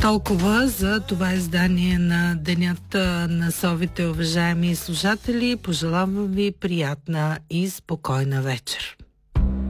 Толкова за това издание на Денят на совите, уважаеми слушатели. Пожелавам ви приятна и спокойна вечер.